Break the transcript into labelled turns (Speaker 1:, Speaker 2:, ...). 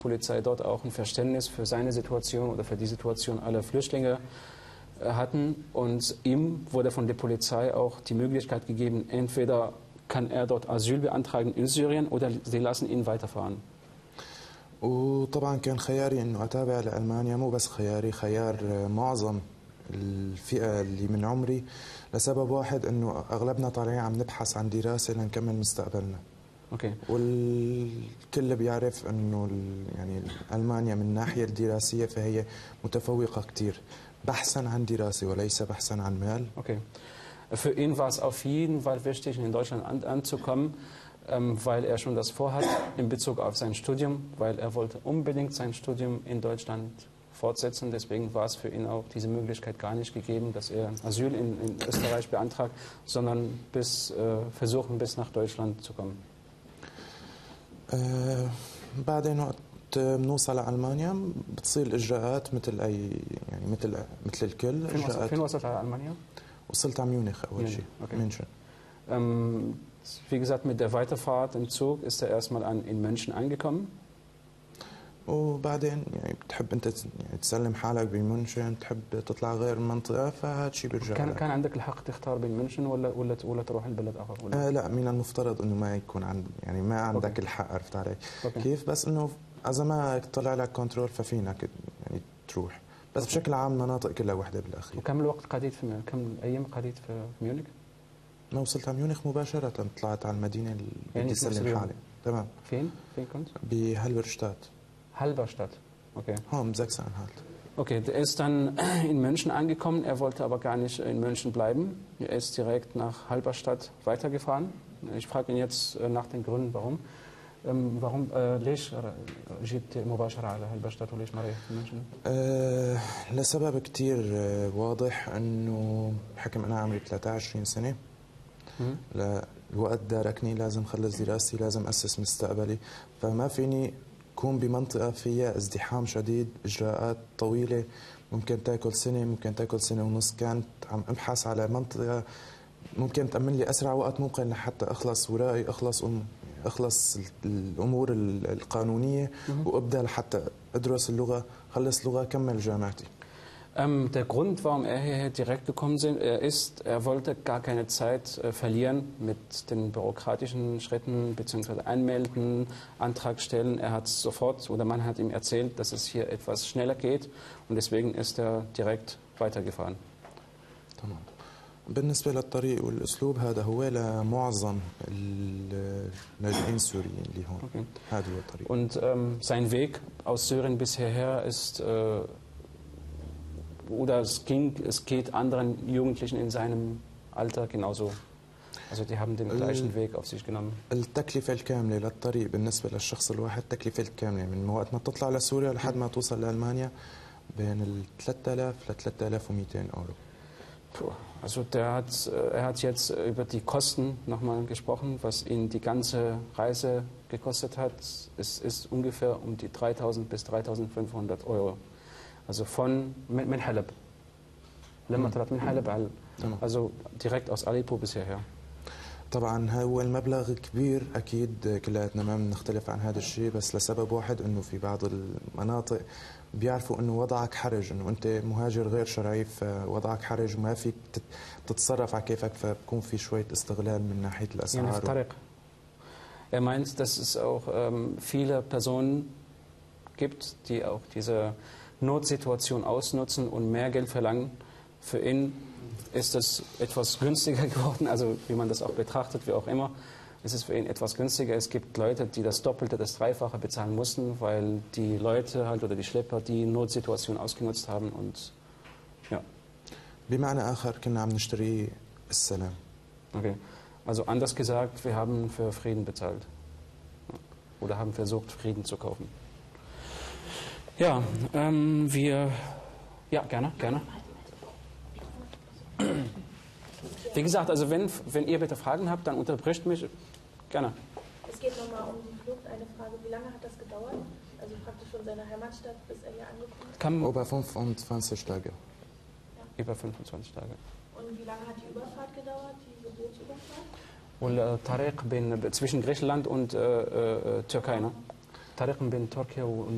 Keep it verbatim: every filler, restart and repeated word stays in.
Speaker 1: Polizei dort auch ein Verständnis für seine Situation oder für die Situation aller Flüchtlinge hatten. Und ihm wurde von der Polizei auch die Möglichkeit gegeben, entweder kann er dort Asyl beantragen in Syrien oder sie lassen ihn weiterfahren.
Speaker 2: وطبعا كان خياري انه اتابع لالمانيا، مو بس خياري، خيار معظم الفئه اللي من عمري، لسبب واحد انه اغلبنا طالعين عم نبحث عن دراسه لنكمل مستقبلنا.
Speaker 1: اوكي.
Speaker 2: والكل بيعرف انه يعني المانيا من الناحيه الدراسيه فهي متفوقه كثير، بحثا عن دراسه وليس بحثا عن مال.
Speaker 1: Okay. Für ihn war es auf jeden Fall wichtig, in Deutschland an, anzukommen, ähm, weil er schon das vorhat in Bezug auf sein Studium, weil er wollte unbedingt sein Studium in Deutschland fortsetzen. Deswegen war es für ihn auch diese Möglichkeit gar nicht gegeben, dass er Asyl in, in Österreich beantragt, sondern bis, äh, versuchen, bis nach Deutschland zu kommen.
Speaker 2: آه بعدين وقت بنوصل على ألمانيا بتصير الإجراءات مثل أي يعني مثل مثل الكل.
Speaker 1: فين وصلت على ألمانيا؟
Speaker 2: وصلت على ميونخ أول شيء. مünchen.
Speaker 1: Ähm, wie gesagt, mit der Weiterfahrt im Zug ist er erstmal an, in München angekommen.
Speaker 2: وبعدين يعني بتحب انت يعني تسلم حالك بمنشن، تحب تطلع غير المنطقه، فهذا شيء بيرجع
Speaker 1: كان كان عندك الحق تختار بين منشن ولا ولا ولا تروح البلد اخر ولا؟
Speaker 2: آه لا، من المفترض انه ما يكون عند يعني ما عندك أوكي. الحق، عرفت علي أوكي. كيف؟ بس انه اذا ما طلع لك كنترول ففينك يعني تروح، بس أوكي. بشكل عام مناطق كلها وحده بالاخير.
Speaker 1: وكم الوقت قضيت في ميونخ؟ كم ايام قضيت في ميونخ؟
Speaker 2: ما وصلت على ميونخ مباشره طلعت على المدينه اللي يعني بدي اسلم حالي. تمام.
Speaker 1: فين؟ فين كنت؟
Speaker 2: بهالبرشتات.
Speaker 1: Halberstadt. Okay.
Speaker 2: Oh, um Sachsen-Anhalt.
Speaker 1: Okay, der ist dann in München angekommen. Er wollte aber gar nicht in München bleiben. Er ist direkt nach Halberstadt weitergefahren. Ich frage ihn jetzt nach den Gründen, warum. warum ليش جيت مباشرة على هالبشتات وليش ما رحت مünchen؟
Speaker 2: أه لسبب كتير واضح، انه بحكم انا عمري ثلاثة وعشرين سنة، الوقت داركني، لازم خلص دراستي، لازم اسس مستقبلي، فما فيني كون بمنطقة فيها ازدحام شديد، إجراءات طويلة ممكن تاكل سنة، ممكن تاكل سنة ونص. كانت عم أبحث على منطقة ممكن تأمن لي أسرع وقت ممكن لحتى أخلص ورائي، أخلص أم أخلص الأمور القانونية وأبدأ لحتى أدرس اللغة، خلص لغة، كمل جامعتي.
Speaker 1: Ähm, der Grund, warum er hierher direkt gekommen ist, er wollte gar keine Zeit äh, verlieren mit den bürokratischen Schritten bzw. Anmelden, Antrag stellen. Er hat sofort, oder man hat ihm erzählt, dass es hier etwas schneller geht und deswegen ist er direkt weitergefahren.
Speaker 2: تمام. بالنسبة للطريق والأسلوب هذا هو لمعظم اللاجئين السوريين اللي هون.
Speaker 1: Okay.
Speaker 2: هذا هو الطريق.
Speaker 1: Und ähm, sein Weg aus Syrien bis hierher ist äh, oder es ging, es geht anderen Jugendlichen in seinem Alter genauso. Also die haben den gleichen Weg auf sich genommen.
Speaker 2: التكلفة الكاملة للطريق بالنسبة للشخص الواحد، التكلفة الكاملة من وقت ما تطلع لسوريا لحد ما توصل لألمانيا بين ال ثلاثة آلاف ل ثلاثة آلاف ومئتين Euro.
Speaker 1: Puh, also der hat, er hat jetzt über die Kosten nochmal gesprochen, was ihn die ganze Reise gekostet hat. Es ist ungefähr um die dreitausend bis dreitausendfünfhundert Euro. Also von من حلب لما طلعت من حلب على also direkt aus Aleppo bis hierher.
Speaker 2: طبعا هو المبلغ كبير، اكيد كلياتنا ما بنختلف عن هذا الشيء، بس لسبب واحد انه في بعض المناطق بيعرفوا انه وضعك حرج، انه انت مهاجر غير شرعي فوضعك حرج وما فيك تتصرف على كيفك، فبكون في شويه استغلال من ناحيه الاسعار.
Speaker 1: يعني في الطريق. Er meint, dass es auch ähm, viele Personen gibt, die auch diese Notsituation ausnutzen und mehr Geld verlangen. Für ihn ist es etwas günstiger geworden, also wie man das auch betrachtet, wie auch immer, ist es für ihn etwas günstiger. Es gibt Leute, die das Doppelte, das Dreifache bezahlen mussten, weil die Leute halt oder die Schlepper die Notsituation ausgenutzt haben und ja.
Speaker 2: بمعنى آخر كنا عم نشتري السلام.
Speaker 1: Okay. Also anders gesagt, wir haben für Frieden bezahlt oder haben versucht, Frieden zu kaufen. Ja, ähm, wir, ja, gerne, gerne. Wie gesagt, also wenn, wenn ihr bitte Fragen habt, dann unterbricht mich gerne.
Speaker 3: Es geht nochmal um die Flucht. Eine Frage, wie lange hat das gedauert? Also praktisch von seiner Heimatstadt, bis er hier angekommen ist?
Speaker 1: Kam
Speaker 2: über fünfundzwanzig Tage.
Speaker 1: Ja. Über fünfundzwanzig Tage.
Speaker 3: Und wie lange hat die Überfahrt gedauert, diese Bootsüberfahrt?
Speaker 1: والطريق بين zwischen Griechenland und äh, äh, Türkei, ne? طريق بين تركيا و